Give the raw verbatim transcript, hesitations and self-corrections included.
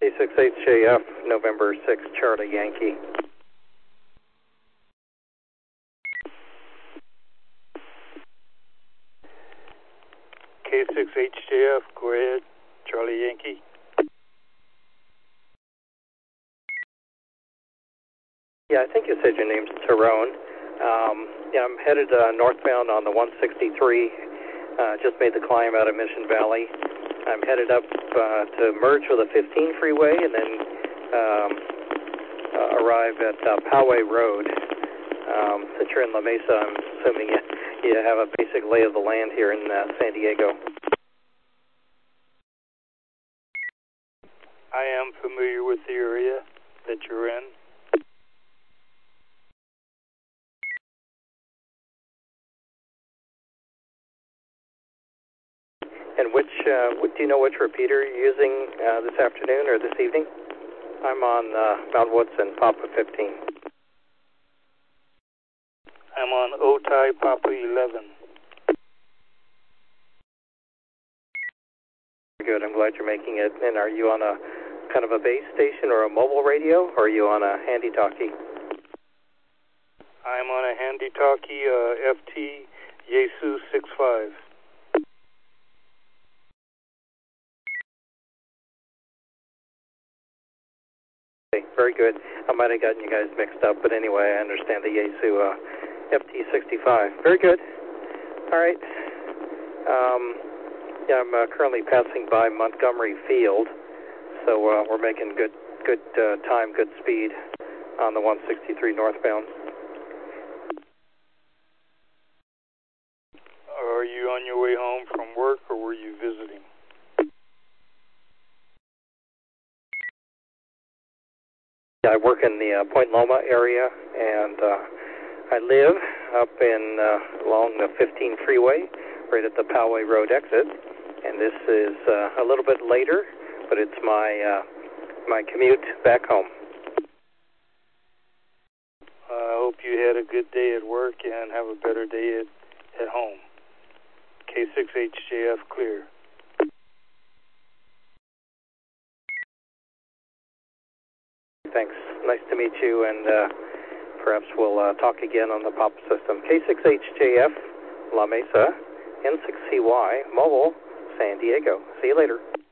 K six H J F, November sixth, Charlie Yankee. K six H J F, go ahead, Charlie Yankee. Yeah, I think you said your name's Tyrone. Um, yeah, I'm headed uh, northbound on the one sixty-three. Uh, just made the climb out of Mission Valley. I'm headed up uh, to merge with the fifteen freeway and then um, uh, arrive at uh, Poway Road. Um, since you're in La Mesa, I'm assuming you, you have a basic lay of the land here in uh, San Diego. I am familiar with the area that you're in. And which, uh, what, do you know which repeater you're using uh, this afternoon or this evening? I'm on uh, Mount Woodson, Papa fifteen. I'm on Otay, Papa eleven. Good, I'm glad you're making it. And are you on a kind of a base station or a mobile radio, or are you on a handy-talkie? I'm on a handy-talkie uh, F T Yaesu six five. Very good. I might have gotten you guys mixed up, but anyway, I understand the Yaesu uh, F T sixty-five. Very good. All right. Um, yeah, I'm uh, currently passing by Montgomery Field, so uh, we're making good, good uh, time, good speed on the one sixty-three northbound. Are you on your way home from work, or were you visiting? I work in the uh, Point Loma area, and uh, I live up in uh, along the fifteen freeway, right at the Poway Road exit. And this is uh, a little bit later, but it's my uh, my commute back home. I hope you had a good day at work and have a better day at, at home. K six H J F clear. Thanks. Nice to meet you, and uh, perhaps we'll uh, talk again on the P O P system. K six H J F, La Mesa, N six C Y, Mobile, San Diego. See you later.